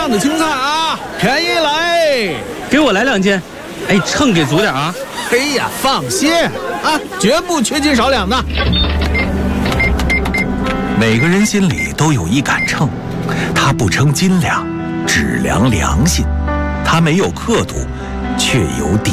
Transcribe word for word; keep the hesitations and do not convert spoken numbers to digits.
样的青菜啊，便宜来， 给我来两斤。哎，秤给足点啊。 嘿呀，放心啊，绝不缺斤少两的。 每个人心里都有一杆秤，它不称斤两，只量良心。它没有刻度，却有底